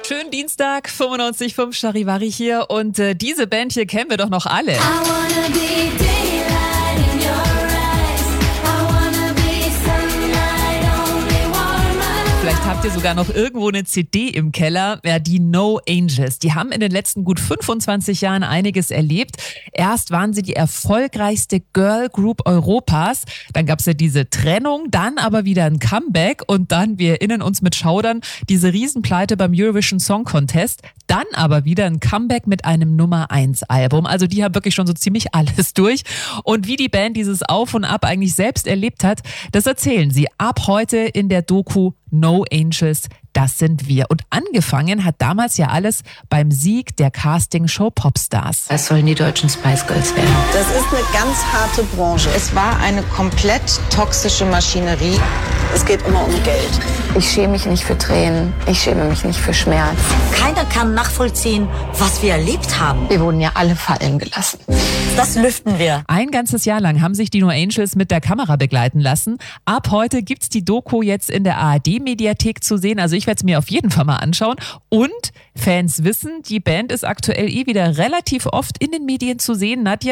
Schönen Dienstag, 95.5 Charivari hier und diese Band hier kennen wir doch noch alle. Vielleicht habt ihr sogar noch irgendwo eine CD im Keller. Ja, die No Angels. Die haben in den letzten gut 25 Jahren einiges erlebt. Erst waren sie die erfolgreichste Girl Group Europas. Dann gab's ja diese Trennung, dann aber wieder ein Comeback und dann, wir erinnern uns mit Schaudern, diese Riesenpleite beim Eurovision Song Contest. Dann aber wieder ein Comeback mit einem Nummer-1-Album. Also die haben wirklich schon so ziemlich alles durch. Und wie die Band dieses Auf und Ab eigentlich selbst erlebt hat, das erzählen sie ab heute in der Doku No Angels, das sind wir. Und angefangen hat damals ja alles beim Sieg der Castingshow Popstars. Das sollen die deutschen Spice Girls werden. Das ist eine ganz harte Branche. Es war eine komplett toxische Maschinerie. Es geht immer um Geld. Ich schäme mich nicht für Tränen, ich schäme mich nicht für Schmerz. Keiner kann nachvollziehen, was wir erlebt haben. Wir wurden ja alle fallen gelassen. Das lüften wir. Ein ganzes Jahr lang haben sich die No Angels mit der Kamera begleiten lassen. Ab heute gibt's die Doku jetzt in der ARD-Mediathek zu sehen. Also ich werde es mir auf jeden Fall mal anschauen. Und Fans wissen, die Band ist aktuell wieder relativ oft in den Medien zu sehen. Nadja?